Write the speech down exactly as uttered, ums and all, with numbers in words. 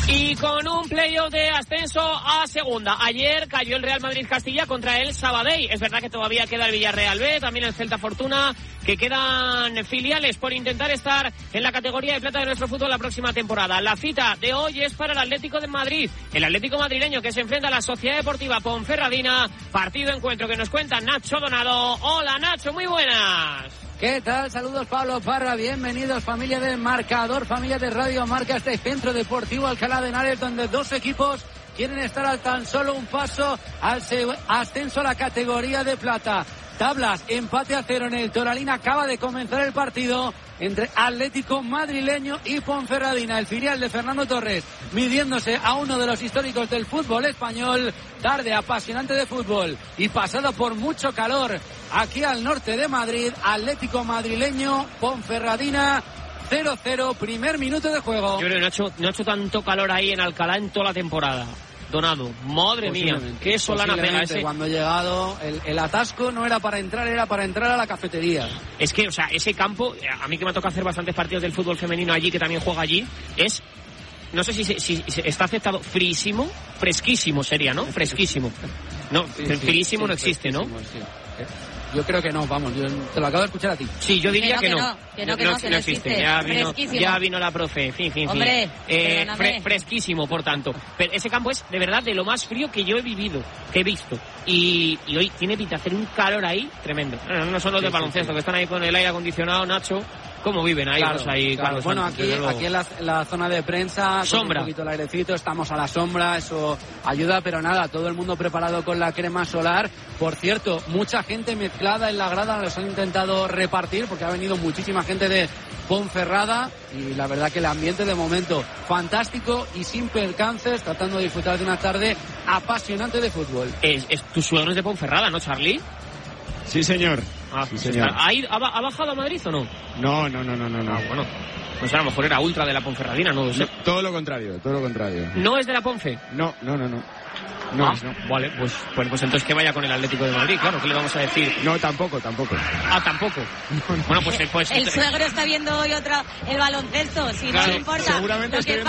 Y con un playoff de ascenso a segunda. Ayer cayó el Real Madrid Castilla contra el Sabadell. Es verdad que todavía queda el Villarreal B, también el Celta Fortuna, que quedan filiales por intentar estar en la categoría de plata de nuestro fútbol la próxima temporada. La cita de hoy es para el Atlético de Madrid, el Atlético madrileño que se enfrenta a la Sociedad Deportiva Ponferradina. Partido encuentro que nos cuenta Nacho Donado. Hola Nacho, muy buenas. ¿Qué tal? Saludos Pablo Parra, bienvenidos familia del Marcador, familia de Radio Marca, este Centro Deportivo Alcalá de Henares, donde dos equipos quieren estar al tan solo un paso al ascenso a la categoría de plata. Tablas, empate a cero en el Toralín, acaba de comenzar el partido entre Atlético madrileño y Ponferradina, el filial de Fernando Torres, midiéndose a uno de los históricos del fútbol español. Tarde apasionante de fútbol y pasado por mucho calor aquí al norte de Madrid. Atlético madrileño, Ponferradina, cero cero, primer minuto de juego. Yo creo que no ha hecho, no ha hecho tanto calor ahí en Alcalá en toda la temporada. Donado, madre mía, qué solana pega ese. Cuando he llegado, el, el atasco no era para entrar, era para entrar a la cafetería. Es que, o sea, ese campo, a mí que me ha tocado hacer bastantes partidos del fútbol femenino allí, que también juega allí, es, no sé si, si, si está aceptado, frísimo, fresquísimo sería, ¿no? Fresquísimo. No, sí, frísimo sí, no sí, existe, ¿no? Sí. Yo creo que no, vamos, yo te lo acabo de escuchar a ti. Sí, yo diría que que, no, no. Que no, que no, no, que no existe. existe. Ya vino, ya vino la profe, fin, fin, Hombre, fin. Eh, fre fresquísimo, por tanto. Pero ese campo es, de verdad, de lo más frío que yo he vivido, que he visto. Y, y hoy tiene pinta de hacer un calor ahí tremendo. No, no son los sí, de baloncesto, sí, sí. que están ahí con el aire acondicionado, Nacho. ¿Cómo viven ahí? Claro, ahí claro. Carlos Bueno, Santos, aquí, aquí en la, la zona de prensa, sombra. Un poquito el airecito, estamos a la sombra, eso ayuda, pero nada, todo el mundo preparado con la crema solar. Por cierto, mucha gente mezclada en la grada, los han intentado repartir porque ha venido muchísima gente de Ponferrada y la verdad que el ambiente de momento fantástico y sin percances, tratando de disfrutar de una tarde apasionante de fútbol. Es, es tu suegro es de Ponferrada, ¿no, Charlie? Sí, señor. Ah, sí, señor. ¿Ha, ido, ha, ¿Ha bajado a Madrid o no? No, no, no, no, no. no. Ah, bueno. Pues a lo mejor era ultra de la Ponferradina, no lo sé. No, todo lo contrario, todo lo contrario. ¿No es de la Ponfe? No, no, no, no. No, ah, es, no. Vale, pues, pues, pues entonces que vaya con el Atlético de Madrid, claro, ¿qué le vamos a decir? No, tampoco, tampoco. Ah, tampoco. No, no. Bueno, pues... pues el suegro está viendo hoy otra, el baloncesto, si claro, no le importa. Seguramente lo que